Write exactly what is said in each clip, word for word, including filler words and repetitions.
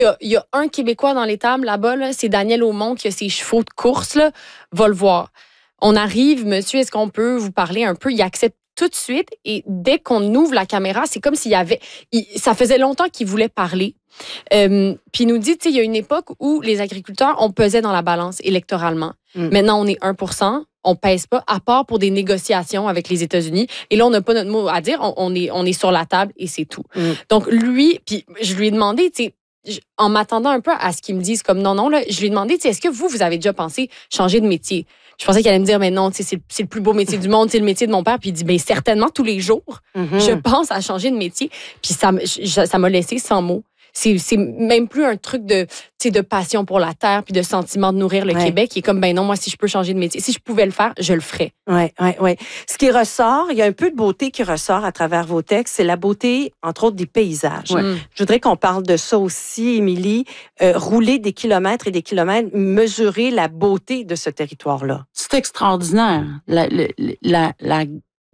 Il y a, il y a un Québécois dans l'étable là-bas, là, c'est Daniel Aumont qui a ses chevaux de course, là, va le voir. On arrive, monsieur, est-ce qu'on peut vous parler un peu? Il accepte tout de suite et dès qu'on ouvre la caméra, c'est comme s'il y avait... Il, ça faisait longtemps qu'il voulait parler. Euh, puis il nous dit, tu sais, il y a une époque où les agriculteurs, on pesait dans la balance électoralement. Mm. Maintenant, on est un pour cent. On pèse pas, à part pour des négociations avec les États-Unis. Et là, on n'a pas notre mot à dire. On, on, est, on est sur la table et c'est tout. Mm. Donc, lui, puis je lui ai demandé, tu sais, en m'attendant un peu à ce qu'ils me disent comme non, non, là, je lui ai demandé, est-ce que vous, vous avez déjà pensé changer de métier? Je pensais qu'elle allait me dire, mais non, c'est, c'est le plus beau métier du monde, c'est le métier de mon père. Puis il dit, bien, certainement, tous les jours, mm-hmm. je pense à changer de métier. Puis ça, je, ça m'a laissé sans mots. C'est, c'est même plus un truc de, de passion pour la terre puis de sentiment de nourrir le ouais. Québec. Qui est comme, ben non, moi, si je peux changer de métier, si je pouvais le faire, je le ferais. Oui, oui, oui. Ce qui ressort, il y a un peu de beauté qui ressort à travers vos textes, c'est la beauté, entre autres, des paysages. Ouais. Je voudrais qu'on parle de ça aussi, Émilie. Euh, rouler des kilomètres et des kilomètres, mesurer la beauté de ce territoire-là. C'est extraordinaire. La, la, la, la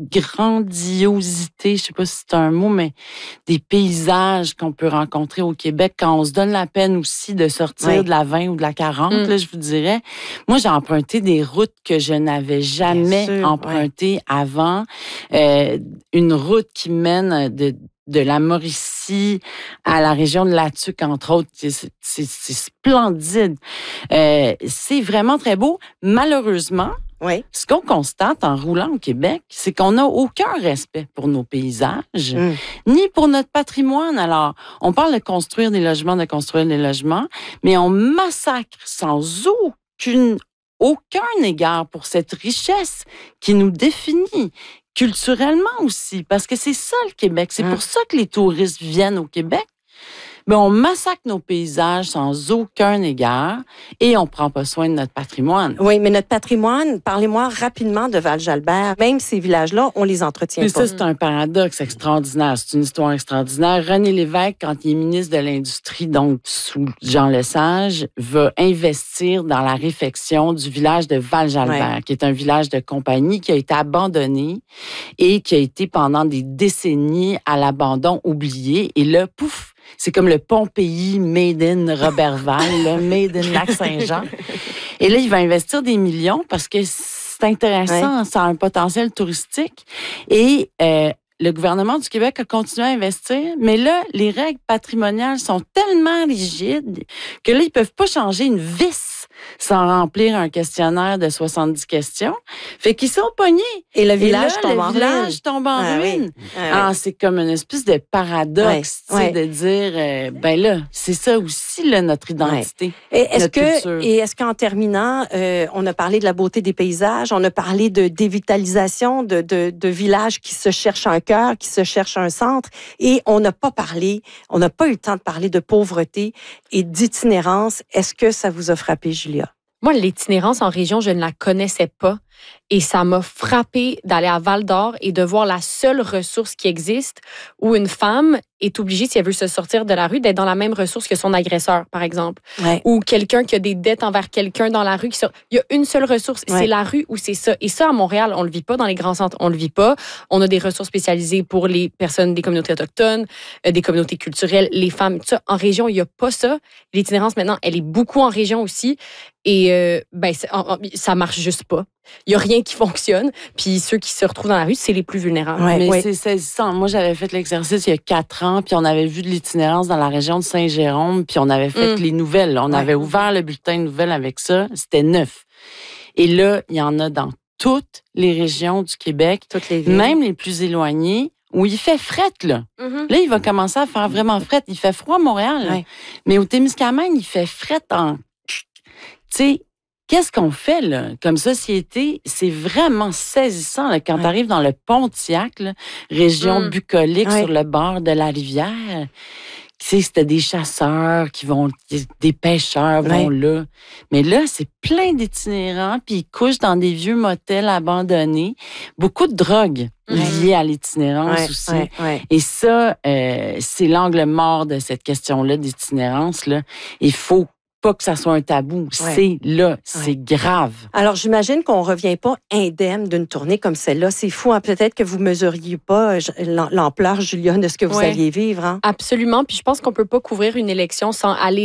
grandiosité, je sais pas si c'est un mot, mais des paysages qu'on peut rencontrer au Québec quand on se donne la peine aussi de sortir oui. de la vingt ou de la quarante, mm. là, je vous dirais. Moi, j'ai emprunté des routes que je n'avais jamais sûr, empruntées ouais. avant. Euh, une route qui mène de de la Mauricie à la région de Latuc, entre autres. C'est, c'est, c'est splendide. Euh, c'est vraiment très beau. Malheureusement, oui. ce qu'on constate en roulant au Québec, c'est qu'on n'a aucun respect pour nos paysages, mm. ni pour notre patrimoine. Alors, on parle de construire des logements, de construire des logements, mais on massacre sans aucune, aucun égard pour cette richesse qui nous définit. Culturellement aussi, parce que c'est ça le Québec. C'est mmh. pour ça que les touristes viennent au Québec. Mais on massacre nos paysages sans aucun égard et on prend pas soin de notre patrimoine. Oui, mais notre patrimoine, parlez-moi rapidement de Val-Jalbert. Même ces villages-là, on les entretient mais pas. Ça, c'est un paradoxe extraordinaire. C'est une histoire extraordinaire. René Lévesque, quand il est ministre de l'Industrie, donc sous Jean Lesage, va investir dans la réfection du village de Val-Jalbert, ouais. qui est un village de compagnie qui a été abandonné et qui a été pendant des décennies à l'abandon oublié. Et là, pouf, c'est comme le Pompéi made in Robertval, là, made in Lac-Saint-Jean. Et là, il va investir des millions parce que c'est intéressant, ouais. ça a un potentiel touristique. Et euh, le gouvernement du Québec a continué à investir, mais là, les règles patrimoniales sont tellement rigides que là, ils peuvent pas changer une vis sans remplir un questionnaire de soixante-dix questions. Fait qu'ils sont pognés. Et le village Et là, tombe le en village ruine. tombe en ah, ruine. Oui. Ah, Alors, oui. c'est comme une espèce de paradoxe, ouais. de dire, euh, ben là, c'est ça aussi, là, notre identité. Ouais. Et est-ce notre que, culture. et est-ce qu'en terminant, euh, on a parlé de la beauté des paysages, on a parlé de dévitalisation, de, de, de villages qui se cherchent un cœur, qui se cherchent un centre, et on n'a pas parlé, on n'a pas eu le temps de parler de pauvreté et d'itinérance. Est-ce que ça vous a frappé, Julia? Moi, l'itinérance en région, je ne la connaissais pas. Et ça m'a frappée d'aller à Val-d'Or et de voir la seule ressource qui existe où une femme est obligée, si elle veut se sortir de la rue, d'être dans la même ressource que son agresseur, par exemple. Ouais. Ou quelqu'un qui a des dettes envers quelqu'un dans la rue. Qui sort... Il y a une seule ressource, ouais. c'est la rue ou c'est ça. Et ça, à Montréal, on le vit pas. Dans les grands centres, on le vit pas. On a des ressources spécialisées pour les personnes des communautés autochtones, euh, des communautés culturelles, les femmes, tout ça. En région, il y a pas ça. L'itinérance, maintenant, elle est beaucoup en région aussi. Et euh, ben, ça marche juste pas. Il n'y a rien qui fonctionne. Puis ceux qui se retrouvent dans la rue, c'est les plus vulnérables. Ouais, mais ouais. c'est saisissant. Moi, j'avais fait l'exercice il y a quatre ans, puis on avait vu de l'itinérance dans la région de Saint-Jérôme, puis on avait fait mm. les nouvelles. On ouais. avait ouvert le bulletin de nouvelles avec ça. C'était neuf. Et là, il y en a dans toutes les régions du Québec, toutes les villes. Même les plus éloignées, où il fait fret, là. Mm-hmm. Là, il va commencer à faire vraiment fret. Il fait froid à Montréal, ouais. mais au Témiscamingue, il fait fret en... Tu sais, qu'est-ce qu'on fait, là, comme société? C'est vraiment saisissant, là, quand ouais. tu arrives dans le Pontiac, là, région mm. bucolique ouais. sur le bord de la rivière. Tu sais, c'était des chasseurs qui vont, des pêcheurs vont ouais. là. Mais là, c'est plein d'itinérants, puis ils couchent dans des vieux motels abandonnés. Beaucoup de drogue ouais. liée à l'itinérance ouais, aussi. Ouais, ouais. Et ça, euh, c'est l'angle mort de cette question-là d'itinérance, là. Il faut pas que ça soit un tabou. Ouais. C'est là, c'est ouais. grave. Alors, j'imagine qu'on revient pas indemne d'une tournée comme celle-là. C'est fou, hein? Peut-être que vous mesuriez pas l'ampleur, Julia, de ce que vous ouais. alliez vivre. Hein? Absolument. Puis je pense qu'on peut pas couvrir une élection sans aller